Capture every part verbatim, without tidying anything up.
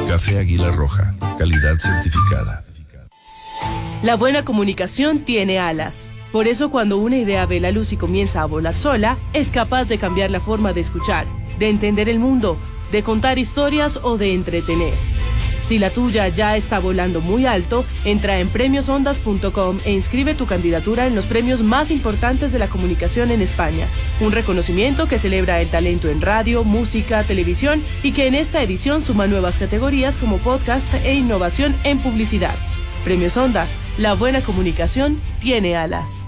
Café Águila Roja, calidad certificada. La buena comunicación tiene alas. Por eso cuando una idea ve la luz y comienza a volar sola, es capaz de cambiar la forma de escuchar, de entender el mundo, de contar historias o de entretener. Si la tuya ya está volando muy alto, entra en premios ondas punto com e inscribe tu candidatura en los premios más importantes de la comunicación en España. Un reconocimiento que celebra el talento en radio, música, televisión y que en esta edición suma nuevas categorías como podcast e innovación en publicidad. Premios Ondas, la buena comunicación tiene alas.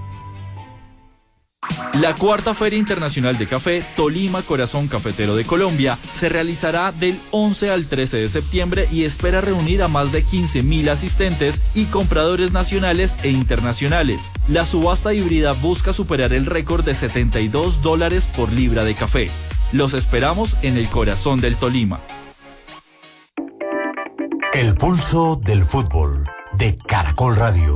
La cuarta Feria Internacional de Café, Tolima Corazón Cafetero de Colombia, se realizará del once al trece de septiembre y espera reunir a más de quince mil asistentes y compradores nacionales e internacionales. La subasta híbrida busca superar el récord de setenta y dos dólares por libra de café. Los esperamos en el corazón del Tolima. El pulso del fútbol de Caracol Radio.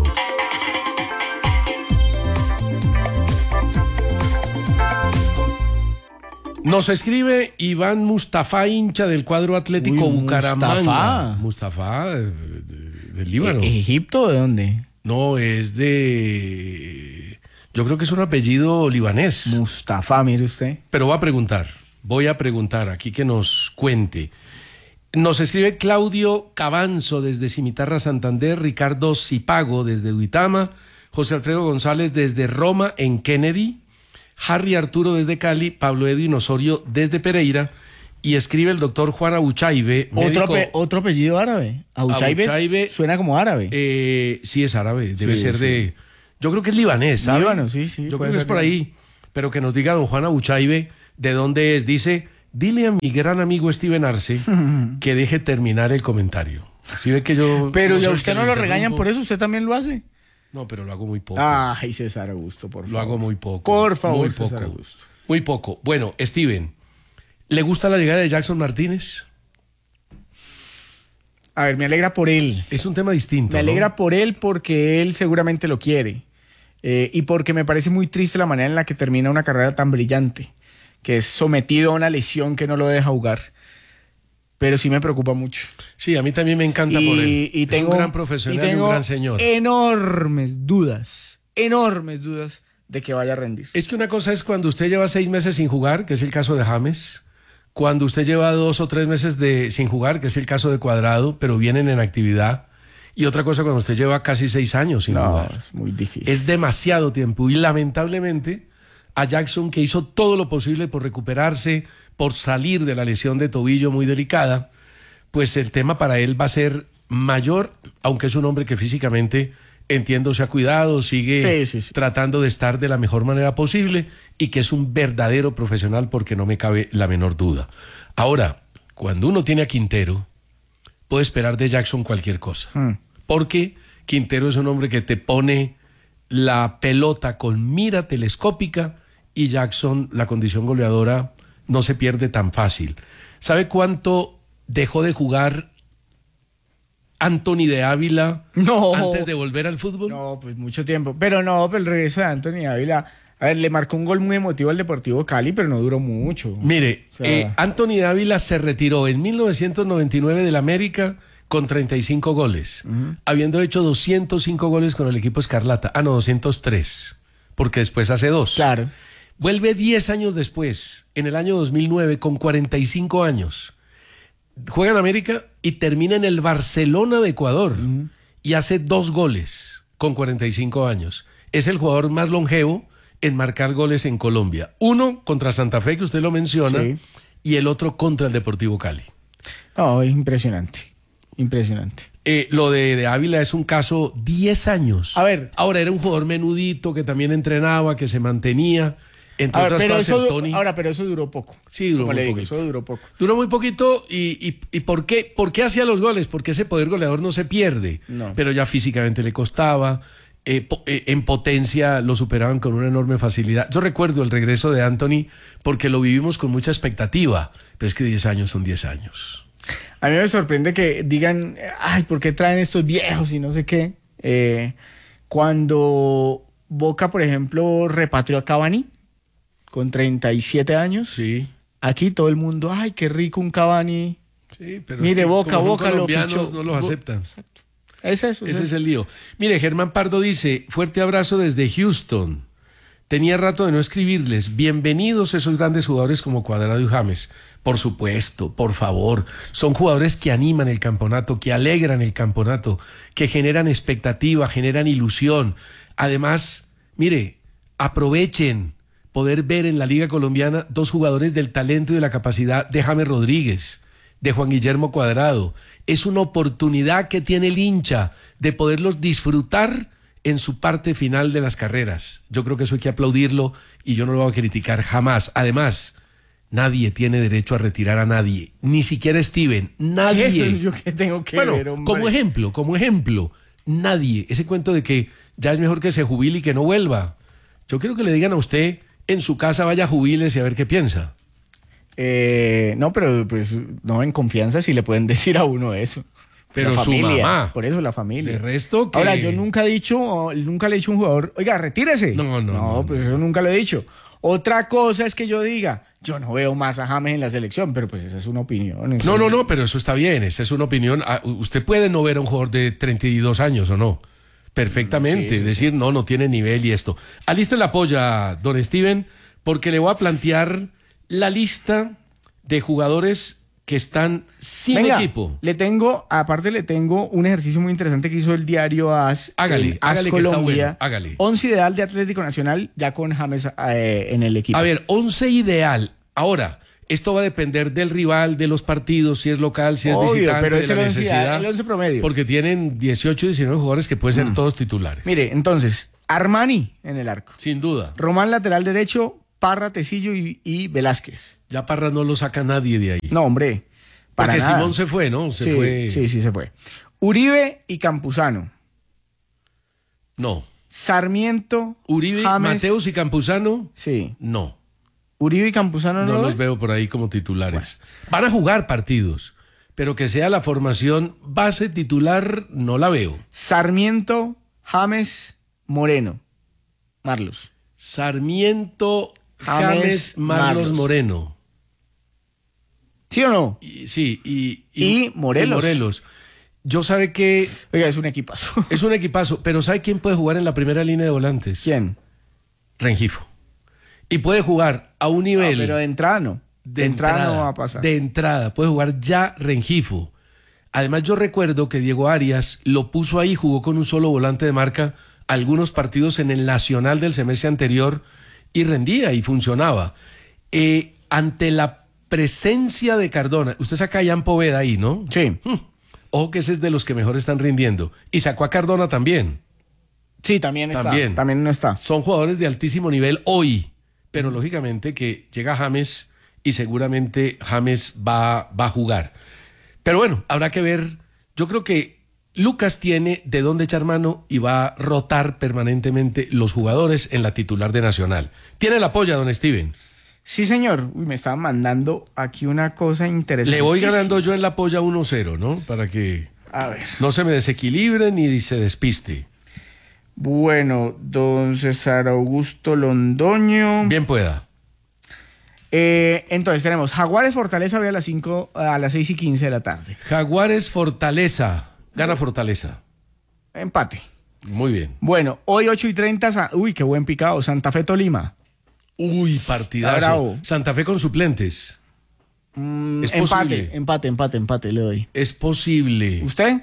Nos escribe Iván Mustafa, hincha del cuadro Atlético Uy, Bucaramanga. Mustafa. Mustafa, de- de- del Líbano. ¿E- ¿Egipto de dónde? No, es de... Yo creo que es un apellido libanés. Mustafa, mire usted. Pero voy a preguntar, voy a preguntar aquí que nos cuente. Nos escribe Claudio Cabanzo desde Cimitarra, Santander, Ricardo Zipago desde Duitama, José Alfredo González desde Roma en Kennedy, Harry Arturo desde Cali, Pablo Edwin Osorio desde Pereira, y escribe el doctor Juan Abuchaibe. Otro, médico- ape- otro apellido árabe. Abuchaibe, Abuchaibe, suena como árabe. eh, sí, es árabe, debe Sí, ser sí. de... Yo creo que es libanés, ¿sabe? Líbano, sí, sí, Yo puede creo que es ser por líbano. ahí, pero que nos diga don Juan Abuchaibe de dónde es. Dice, dile a mi gran amigo Steven Arce que deje terminar el comentario. Si ve que yo... Pero yo ya soy el usted que no lo regañan interrumpo. por eso, usted también lo hace. No, pero lo hago muy poco. Ay, César Augusto, por favor. Lo hago muy poco. Por favor, muy César poco. Augusto. Muy poco. Bueno, Steven, ¿le gusta la llegada de Jackson Martínez? A ver, me alegra por él. Es un tema distinto, Me alegra ¿no? por él porque él seguramente lo quiere. Eh, y porque me parece muy triste la manera en la que termina una carrera tan brillante, que es sometido a una lesión que no lo deja jugar. Pero sí me preocupa mucho. Sí, a mí también me encanta por él. Y, y tengo, es un gran profesional y y, tengo un gran señor. enormes dudas, enormes dudas de que vaya a rendir. Es que una cosa es cuando usted lleva seis meses sin jugar, que es el caso de James, cuando usted lleva dos o tres meses de, sin jugar, que es el caso de Cuadrado, pero vienen en actividad, y otra cosa cuando usted lleva casi seis años sin No, jugar. es muy difícil. Es demasiado tiempo, y lamentablemente a Jackson, que hizo todo lo posible por recuperarse, por salir de la lesión de tobillo muy delicada, pues el tema para él va a ser mayor, aunque es un hombre que físicamente, entiendo, se ha cuidado, sigue Sí, sí, sí. tratando de estar de la mejor manera posible y que es un verdadero profesional porque no me cabe la menor duda. Ahora, cuando uno tiene a Quintero, puede esperar de Jackson cualquier cosa, Hmm. porque Quintero es un hombre que te pone la pelota con mira telescópica y Jackson, la condición goleadora, no se pierde tan fácil. ¿Sabe cuánto dejó de jugar Anthony de Ávila No. antes de volver al fútbol? No, pues mucho tiempo. Pero no, pero el regreso de Anthony Ávila, a ver, le marcó un gol muy emotivo al Deportivo Cali, pero no duró mucho. Mire, O sea- eh, Anthony de Ávila se retiró en mil novecientos noventa y nueve del América con treinta y cinco goles, habiendo hecho doscientos cinco goles con el equipo Escarlata. Ah, no, doscientos tres, porque después hace dos. Claro. Vuelve diez años después, en el año dos mil nueve, con cuarenta y cinco años. Juega en América y termina en el Barcelona de Ecuador y hace dos goles con cuarenta y cinco años. Es el jugador más longevo en marcar goles en Colombia. Uno contra Santa Fe, que usted lo menciona, Sí. y el otro contra el Deportivo Cali. No, es impresionante. Impresionante. Eh, lo de, de Ávila es un caso diez años. A ver. Ahora era un jugador menudito que también entrenaba, que se mantenía. Entre A ver, otras pero cosas, eso, el Tony. ahora, pero eso duró poco. Sí, duró Como muy le digo, poquito. eso duró poco. Duró muy poquito y, y, y ¿por qué? ¿Por qué hacía los goles? Porque ese poder goleador no se pierde, No. pero ya físicamente le costaba, eh, po- eh, en potencia lo superaban con una enorme facilidad. Yo recuerdo el regreso de Anthony porque lo vivimos con mucha expectativa, pero es que diez años son diez años. A mí me sorprende que digan, ay, ¿por qué traen estos viejos y no sé qué? Eh, cuando Boca, por ejemplo, repatrió a Cavani con treinta y siete años, Sí. aquí todo el mundo, ay, qué rico un Cavani Sí, pero Mire, es que Boca, como son Boca lo colombianos fichó. no los Bo- aceptan. Es eso. Ese es el lío. Mire, Germán Pardo dice, fuerte abrazo desde Houston. Tenía rato de no escribirles. Bienvenidos esos grandes jugadores como Cuadrado y James. Por supuesto, por favor. Son jugadores que animan el campeonato, que alegran el campeonato, que generan expectativa, generan ilusión. Además, mire, aprovechen poder ver en la Liga Colombiana dos jugadores del talento y de la capacidad de James Rodríguez, de Juan Guillermo Cuadrado. Es una oportunidad que tiene el hincha de poderlos disfrutar en su parte final de las carreras. Yo creo que eso hay que aplaudirlo y yo no lo voy a criticar jamás. Además, nadie tiene derecho a retirar a nadie, ni siquiera Steven, nadie. ¿Yo qué tengo que Bueno, ver, hombre? como ejemplo, como ejemplo, nadie. Ese cuento de que ya es mejor que se jubile y que no vuelva. Yo quiero que le digan a usted, en su casa vaya jubílese a ver qué piensa. Eh, no, pero pues no en confianza si le pueden decir a uno eso. Pero La su familia, mamá. por eso la familia. De resto que... Ahora, yo nunca he dicho, nunca le he dicho a un jugador, oiga, retírese. No, no, no, No, pues eso nunca lo he dicho. Otra cosa es que yo diga, yo no veo más a James en la selección, pero pues esa es una opinión. eso- No, no, no, pero eso está bien, esa es una opinión. Ah, usted puede no ver a un jugador de treinta y dos años o no. Perfectamente, Sí, sí, decir, no, no tiene nivel y esto. Aliste la polla, don Steven, porque le voy a plantear la lista de jugadores que están sin Venga, equipo. le tengo, aparte le tengo un ejercicio muy interesante que hizo el diario AS. Hágale, el AS hágale que está Colombia. bueno, hágale. Once ideal de Atlético Nacional, ya con James eh, en el equipo. A ver, once ideal. Ahora, esto va a depender del rival, de los partidos, si es local, si es Obvio, visitante, pero de es la el once necesidad. ideal, el once promedio. Porque tienen dieciocho, diecinueve jugadores que pueden ser Mm. todos titulares. Mire, entonces, Armani en el arco. Sin duda. Román lateral derecho, Parra, Tecillo y, y Velázquez. Ya Parra no lo saca nadie de ahí. No, hombre. Para Porque nada. Simón se fue, ¿no? Se sí, fue. sí, sí, se fue. Uribe y Campuzano. No. Sarmiento, Uribe, James. Mateus y Campuzano, Sí. no. Uribe y Campuzano No no. los veo por ahí como titulares. Van a jugar partidos, pero que sea la formación base titular, no la veo. Sarmiento, James, Moreno. Marlos. Sarmiento, James, James, Marlos, Marlos. Moreno. ¿Sí o no? Y- sí, y, Y Morelos. y Morelos. Yo sabe que Oiga, es un equipazo. es un equipazo, pero ¿sabe quién puede jugar en la primera línea de volantes? ¿Quién? Rengifo. Y puede jugar a un No, nivel... pero de entrada no. De, entrada, no va a pasar. De entrada, puede jugar ya Rengifo. Además, yo recuerdo que Diego Arias lo puso ahí, jugó con un solo volante de marca algunos partidos en el Nacional del semestre anterior y rendía y funcionaba. Eh, ante la presencia de Cardona, usted saca a Jan Poveda ahí, ¿no? Sí. Hmm. Ojo que ese es de los que mejor están rindiendo. Y sacó a Cardona también. Sí, también está. También. También no está. Son jugadores de altísimo nivel hoy, pero lógicamente que llega James y seguramente James va, va a jugar. Pero bueno, habrá que ver. Yo creo que Lucas tiene de dónde echar mano y va a rotar permanentemente los jugadores en la titular de Nacional. Tiene la polla, don Steven. Sí, señor. Uy, me estaban mandando aquí una cosa interesante. Le voy ganando yo en la polla uno cero, ¿no? Para que A ver. no se me desequilibre ni se despiste. Bueno, don César Augusto Londoño. Bien pueda. Eh, entonces tenemos Jaguares Fortaleza hoy a las cinco, a las seis y quince de la tarde. Jaguares Fortaleza. Gana Fortaleza. Empate. Muy bien. Bueno, hoy ocho y treinta. Sa- Uy, qué buen picado. Santa Fe Tolima. Uy, partidazo. Bravo. Santa Fe con suplentes. Mm, Es empate, posible. empate, empate, empate, le doy. Es posible. ¿Usted?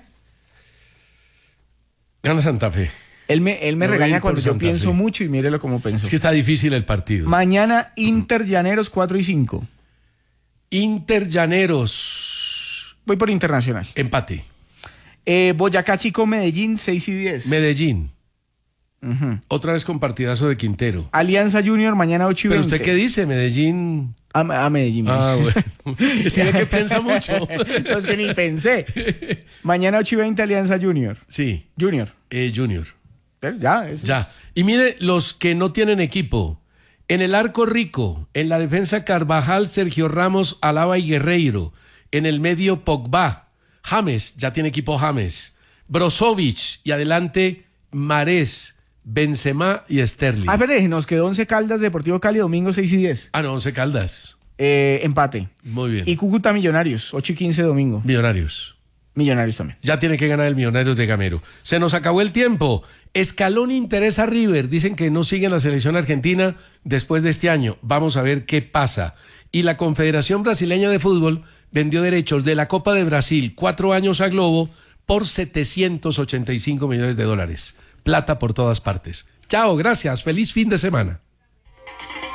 Gana Santa Fe. Él me, él me Me voy a regaña ir por cuando yo Santa pienso Fe. mucho y mírelo como pensó. Es que está difícil el partido. Mañana Inter Llaneros cuatro y cinco. Inter Llaneros. Voy por Internacional. Empate. Eh, Boyacá Chico Medellín seis y diez. Medellín. Ujú. Otra vez con partidazo de Quintero. Alianza Junior mañana ocho y ¿Pero veinte. usted qué dice? Medellín. A, a Medellín. Ah, bueno. Sí, ve que piensa mucho. No, es que ni pensé. Mañana ocho y veinte Alianza Junior. Sí, Junior. eh, Junior. Pero ya, eso. Ya. Y mire los que no tienen equipo. En el arco Rico, en la defensa Carvajal, Sergio Ramos, Alaba y Guerreiro. En el medio Pogba. James, ya tiene equipo James. Brozovic y adelante Marés, Benzema y Sterling. Ah, pero nos quedó Once Caldas, Deportivo Cali, domingo seis y diez. Ah, no, Once Caldas. Eh, empate. Muy bien. Y Cúcuta Millonarios, ocho y quince domingo. Millonarios. Millonarios también. Ya tiene que ganar el Millonarios de Gamero. Se nos acabó el tiempo. Scaloni interesa a River. Dicen que no sigue en la selección argentina después de este año. Vamos a ver qué pasa. Y la Confederación Brasileña de Fútbol vendió derechos de la Copa de Brasil, cuatro años a Globo, por setecientos ochenta y cinco millones de dólares. Plata por todas partes. Chao, gracias. Feliz fin de semana.